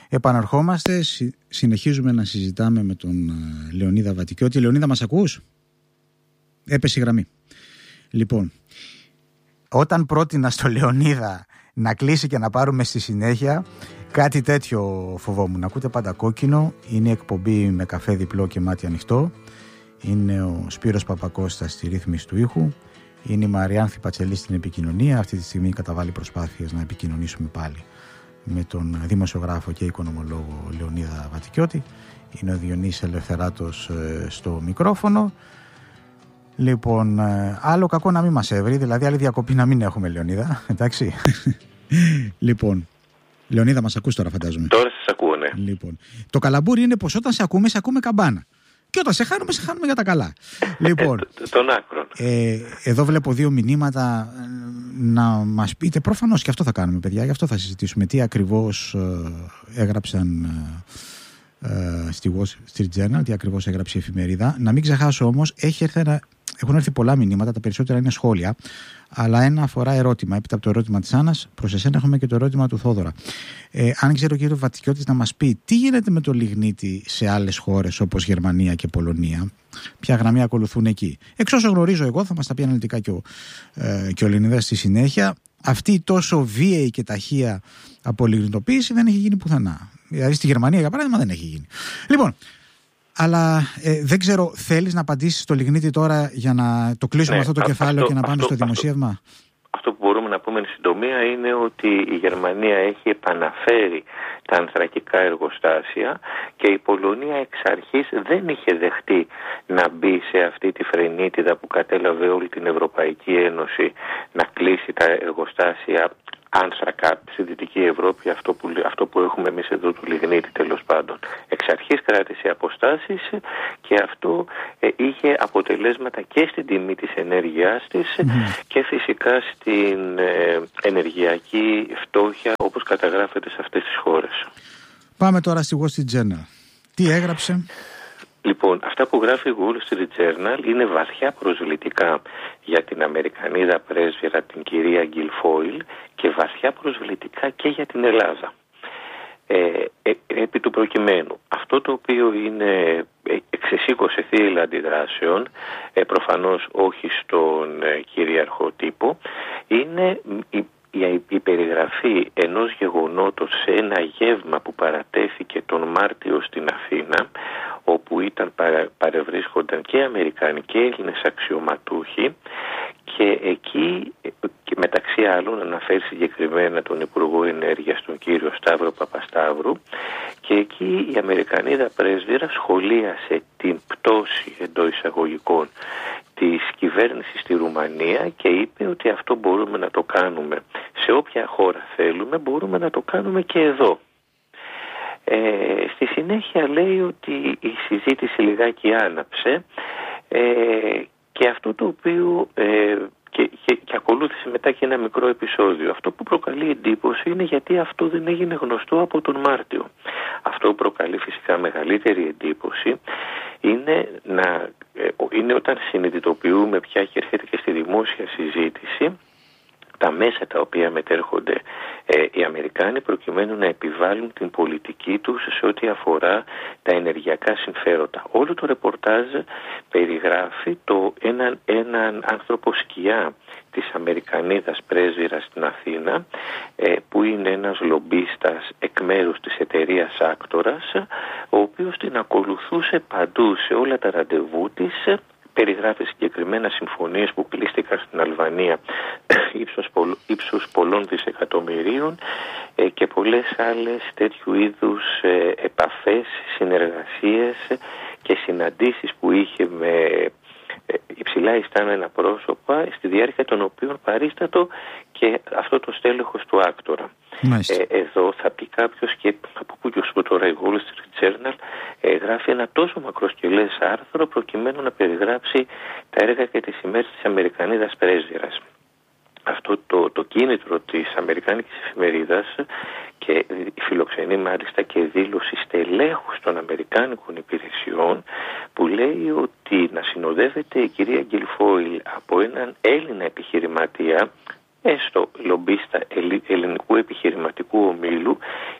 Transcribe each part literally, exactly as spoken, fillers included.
Επαναρχόμαστε, συ, συνεχίζουμε να συζητάμε με τον Λεωνίδα Βατικιώτη. Λεωνίδα, μας ακούς? Έπεσε η γραμμή. Λοιπόν, όταν πρότεινα στο Λεωνίδα να κλείσει και να πάρουμε στη συνέχεια, κάτι τέτοιο φοβόμουν. Ακούτε πάντα κόκκινο, είναι η εκπομπή με καφέ διπλό και μάτι ανοιχτό. Είναι ο Σπύρος Παπακώστας στη ρύθμιση του ήχου. Είναι η Μαριάνθη Πατσελή στην επικοινωνία. Αυτή τη στιγμή καταβάλει προσπάθειες να επικοινωνήσουμε πάλι με τον δημοσιογράφο και οικονομολόγο Λεωνίδα Βατικιώτη. Είναι ο Διονύσης Ελευθεράτος στο μικρόφωνο. Λοιπόν, άλλο κακό να μην μας έβρει, δηλαδή άλλη διακοπή να μην έχουμε, Λεωνίδα, εντάξει. Λοιπόν, Λεωνίδα, μας ακούς τώρα, φαντάζομαι? Τώρα σας ακούω, ναι. Λοιπόν, το καλαμπούρι είναι πως όταν σε ακούμε, σε ακούμε καμπάνα. Και όταν σε χάνουμε, σε χάνουμε για τα καλά. Λοιπόν, τον άκρον. Ε, εδώ βλέπω δύο μηνύματα να μας πείτε. Προφανώς και αυτό θα κάνουμε, παιδιά, γι' αυτό θα συζητήσουμε. Τι ακριβώς ε, έγραψαν ε, στη Wall Street Journal, τι ακριβώς έγραψε η εφημερίδα. Να μην ξεχάσω όμως, έχει έρθει ένα, έχουν έρθει πολλά μηνύματα, τα περισσότερα είναι σχόλια. Αλλά ένα αφορά ερώτημα. Έπειτα από το ερώτημα της Άννας, προς εσένα έχουμε και το ερώτημα του Θόδωρα. Ε, αν ξέρω ο κύριος Βατικιώτης να μας πει τι γίνεται με το λιγνίτη σε άλλες χώρες όπως Γερμανία και Πολωνία, ποια γραμμή ακολουθούν εκεί. Εξ όσο γνωρίζω εγώ, θα μας τα πει αναλυτικά και ο, ε, και ο Λεωνίδας στη συνέχεια, αυτή η τόσο βίαιη και ταχεία απολιγνητοποίηση δεν έχει γίνει πουθενά. Δηλαδή στη Γερμανία, για παράδειγμα, δεν έχει γίνει. Λοιπόν. Αλλά ε, δεν ξέρω, θέλεις να απαντήσεις στο λιγνίτη τώρα για να το κλείσουμε, ναι, αυτό το αυτό, κεφάλαιο αυτό, και να πάμε αυτό, στο δημοσίευμα? Αυτό, αυτό που μπορούμε να πούμε εν συντομία είναι ότι η Γερμανία έχει επαναφέρει τα ανθρακικά εργοστάσια και η Πολωνία εξ αρχής δεν είχε δεχτεί να μπει σε αυτή τη φρενίτιδα που κατέλαβε όλη την Ευρωπαϊκή Ένωση, να κλείσει τα εργοστάσια άνθρακα στη Δυτική Ευρώπη, αυτό που, αυτό που έχουμε εμείς εδώ του λιγνίτη, τέλος πάντων. Εξ αρχής κράτησε αποστάσεις και αυτό ε, είχε αποτελέσματα και στην τιμή της ενέργειάς της mm-hmm. και φυσικά στην ε, ενεργειακή φτώχεια όπως καταγράφεται σε αυτές τις χώρες. Πάμε τώρα στη Wall Street Journal. Τι έγραψε? Λοιπόν, αυτά που γράφει η Wall Street Journal είναι βαθιά προσβλητικά για την Αμερικανίδα πρέσβυρα, την κυρία Γκιλφόιλ, και βαθιά προσβλητικά και για την Ελλάδα. Ε, ε, επί του προκειμένου, αυτό το οποίο είναι ε, εξεσήκωσε θύελλα αντιδράσεων, ε, προφανώς όχι στον ε, κυρίαρχο τύπο, είναι η Η, η περιγραφή ενός γεγονότος σε ένα γεύμα που παρατέθηκε τον Μάρτιο στην Αθήνα, όπου ήταν παρα, παρευρίσκονταν και Αμερικάνοι και Έλληνες αξιωματούχοι, και εκεί και μεταξύ άλλων αναφέρει συγκεκριμένα τον Υπουργό Ενέργειας, τον κύριο Σταύρο Παπασταύρου, και εκεί η Αμερικανίδα πρέσβυρα σχολίασε την πτώση εντός εισαγωγικών της κυβέρνησης στη Ρουμανία και είπε ότι αυτό μπορούμε να το κάνουμε σε όποια χώρα θέλουμε, μπορούμε να το κάνουμε και εδώ. Ε, στη συνέχεια λέει ότι η συζήτηση λιγάκι άναψε ε, και αυτό το οποίο ε, και, και, και ακολούθησε μετά και ένα μικρό επεισόδιο. Αυτό που προκαλεί εντύπωση είναι γιατί αυτό δεν έγινε γνωστό από τον Μάρτιο. Αυτό που προκαλεί φυσικά μεγαλύτερη εντύπωση είναι, να, ε, είναι όταν συνειδητοποιούμε πια και έρχεται και στη δημόσια συζήτηση τα μέσα τα οποία μετέρχονται ε, οι Αμερικάνοι προκειμένου να επιβάλλουν την πολιτική τους σε ό,τι αφορά τα ενεργειακά συμφέροντα. Όλο το ρεπορτάζ περιγράφει το έναν, έναν άνθρωπο σκιά της Αμερικανίδας πρέσβυρας στην Αθήνα, ε, που είναι ένας λομπίστας εκ μέρους της εταιρείας Άκτορας, ο οποίος την ακολουθούσε παντού σε όλα τα ραντεβού της. Περιγράφει συγκεκριμένα συμφωνίες που κλείστηκαν στην Αλβανία ύψους, πολλ, ύψους πολλών δισεκατομμυρίων ε, και πολλές άλλες τέτοιου είδους ε, επαφές, συνεργασίες και συναντήσεις που είχε με ε, υψηλά ιστάμενα πρόσωπα, στη διάρκεια των οποίων παρίστατο και αυτό το στέλεχος του Άκτορα. Ε, εδώ θα πει κάποιος, και από πού και ως τώρα η Wall Street Journal ε, γράφει ένα τόσο μακροσκελές άρθρο προκειμένου να περιγράψει τα έργα και τις ημέρες της Αμερικανίδας πρέσβυρας. Αυτό το, το κίνητρο της Αμερικάνικης εφημερίδας, και φιλοξενεί μάλιστα και δήλωση στελέχους των Αμερικάνικων υπηρεσιών, που λέει ότι να συνοδεύεται η κυρία Γκιλφόιλ από έναν Έλληνα επιχειρηματία, έστω λομπίστα ελληνικού επιχειρηματικού ομίλου,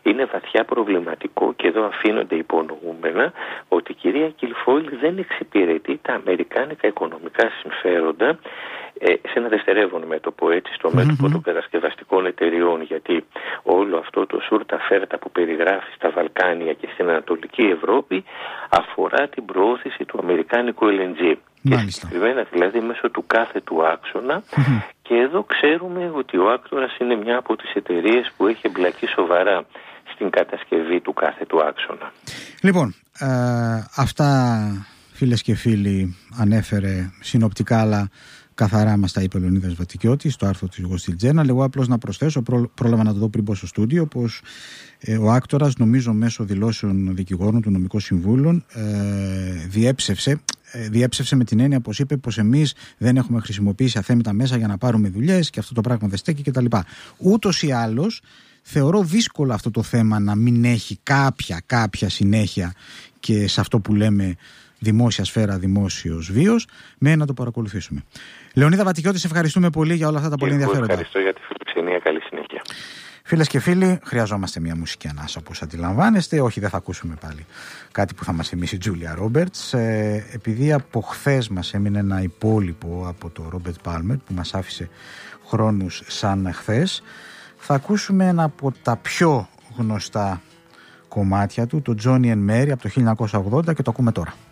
Είναι βαθιά προβληματικό και εδώ αφήνονται υπονοούμενα ότι η κυρία Γκιλφόιλ δεν εξυπηρετεί τα αμερικάνικα οικονομικά συμφέροντα ε, σε ένα δευτερεύον μέτωπο, έτσι, στο μέτωπο mm-hmm. των κατασκευαστικών εταιριών, γιατί όλο αυτό το σούρτα φέρτα που περιγράφει στα Βαλκάνια και στην Ανατολική Ευρώπη αφορά την προώθηση του αμερικάνικου ελ εν τζι. Και συγκεκριμένα δηλαδή μέσω του κάθε του άξονα mm-hmm. και εδώ ξέρουμε ότι ο Άκτορας είναι μια από τις εταιρείες που έχει εμπλακεί σοβαρά στην κατασκευή του κάθε του άξονα. Λοιπόν, ε, αυτά φίλες και φίλοι ανέφερε συνοπτικά, αλλά καθαρά μας τα είπε ο Λεωνίδας Βατικιώτης στο άρθρο του Wall Street Journal. Εγώ απλώς να προσθέσω, πρό, πρόλαβα να το δω πριν πω στο στούντιο, πως ε, ο Άκτορας, νομίζω μέσω δηλώσεων δικηγόρων του νομικών συμβούλων, ε, διέψευσε, ε, διέψευσε με την έννοια πως είπε πως εμείς δεν έχουμε χρησιμοποιήσει αθέμητα μέσα για να πάρουμε δουλειές και αυτό το πράγμα δεν στέκει κτλ. Ούτως ή άλλως, θεωρώ δύσκολο αυτό το θέμα να μην έχει κάποια, κάποια συνέχεια και σε αυτό που λέμε δημόσια σφαίρα, δημόσιος βίος, με να το παρακολουθήσουμε. Λεωνίδα Βατικιώτη, σε ευχαριστούμε πολύ για όλα αυτά τα πολύ ενδιαφέροντα. Ευχαριστώ για τη φιλοξενία. Καλή συνέχεια. Φίλες και φίλοι, χρειαζόμαστε μια μουσική ανάσα, όπως αντιλαμβάνεστε. Όχι, δεν θα ακούσουμε πάλι κάτι που θα μας θυμίσει η Τζούλια Ρόμπερτς. Ε, επειδή από χθες μας έμεινε ένα υπόλοιπο από το Ρόμπερτ Πάλμερ που μας άφησε χρόνους σαν χθες, θα ακούσουμε ένα από τα πιο γνωστά κομμάτια του, το Johnny and Mary από το χίλια εννιακόσια ογδόντα, και το ακούμε τώρα.